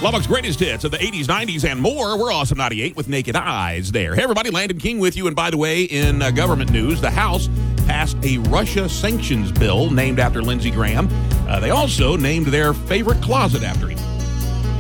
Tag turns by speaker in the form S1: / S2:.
S1: Lubbock's greatest hits of the 80s, 90s, and more. We're Awesome 98 with Naked Eyes there. Hey, everybody, Landon King with you. And by the way, in government news, the House passed a Russia sanctions bill named after Lindsey Graham. They also named their favorite closet after him.